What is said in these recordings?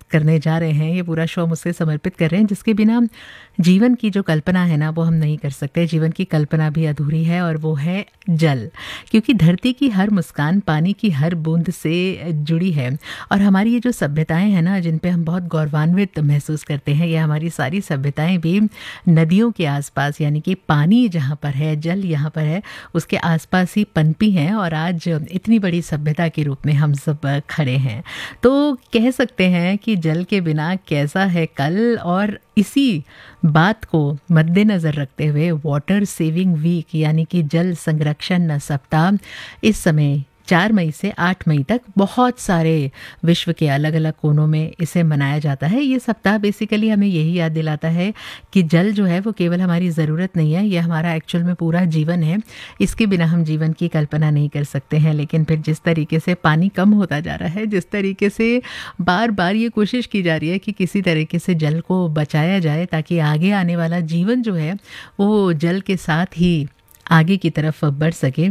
करने जा रहे हैं, ये पूरा शो हम उससे समर्पित कर रहे हैं जिसके बिना जीवन की जो कल्पना है ना वो हम नहीं कर सकते। जीवन की कल्पना भी अधूरी है और वो है जल, क्योंकि धरती की हर मुस्कान पानी की हर बूंद से जुड़ी है। और हमारी ये जो सभ्यताएं हैं ना जिन पे हम बहुत गौरवान्वित महसूस करते हैं, ये हमारी सारी सभ्यताएं भी नदियों के आसपास, यानी कि पानी जहाँ पर है, जल यहाँ पर है, उसके आसपास ही पनपी हैं और आज इतनी बड़ी सभ्यता के रूप में हम सब खड़े हैं। तो कह सकते हैं कि जल के बिना कैसा है कल। और इसी बात को मद्देनज़र रखते हुए वाटर सेविंग वीक यानी कि जल संरक्षण सप्ताह इस समय 4 मई से 8 मई तक बहुत सारे विश्व के अलग अलग कोनों में इसे मनाया जाता है। ये सप्ताह बेसिकली हमें यही याद दिलाता है कि जल जो है वो केवल हमारी ज़रूरत नहीं है, ये हमारा एक्चुअल में पूरा जीवन है। इसके बिना हम जीवन की कल्पना नहीं कर सकते हैं। लेकिन फिर जिस तरीके से पानी कम होता जा रहा है, जिस तरीके से बार बार ये कोशिश की जा रही है कि किसी तरीके से जल को बचाया जाए ताकि आगे आने वाला जीवन जो है वो जल के साथ ही आगे की तरफ बढ़ सके,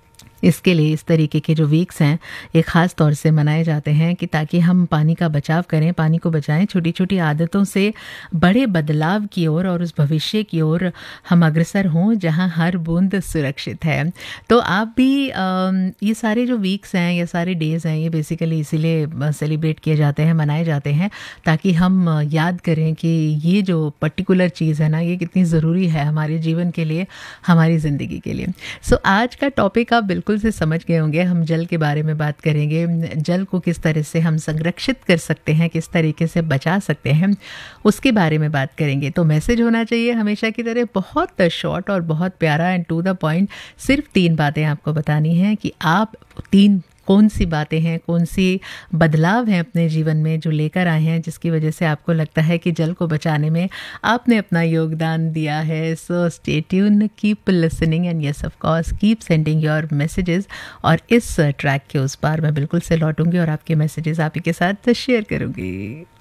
इसके लिए इस तरीके के जो वीक्स हैं ये ख़ास तौर से मनाए जाते हैं कि ताकि हम पानी का बचाव करें, पानी को बचाएं, छोटी छोटी आदतों से बड़े बदलाव की ओर और उस भविष्य की ओर हम अग्रसर हों जहां हर बूंद सुरक्षित है। तो आप भी ये सारे जो वीक्स हैं, ये सारे डेज़ हैं, ये बेसिकली इसीलिए सेलिब्रेट किए जाते हैं, मनाए जाते हैं ताकि हम याद करें कि ये जो पर्टिकुलर चीज़ है ना ये कितनी ज़रूरी है हमारे जीवन के लिए, हमारी ज़िंदगी के लिए। सो आज का टॉपिक आप बिल्कुल से समझ गए होंगे। हम जल के बारे में बात करेंगे, जल को किस तरह से हम संरक्षित कर सकते हैं, किस तरीके से बचा सकते हैं, उसके बारे में बात करेंगे। तो मैसेज होना चाहिए हमेशा की तरह बहुत शॉर्ट और बहुत प्यारा एंड टू द पॉइंट। सिर्फ 3 बातें आपको बतानी है कि आप 3 कौन सी बातें हैं, कौन सी बदलाव हैं अपने जीवन में जो लेकर आए हैं जिसकी वजह से आपको लगता है कि जल को बचाने में आपने अपना योगदान दिया है। So stay tune, keep listening and yes of course keep sending your messages. और इस ट्रैक के उस पार मैं बिल्कुल से लौटूंगी और आपके मैसेजेस आप ही के साथ शेयर करूंगी।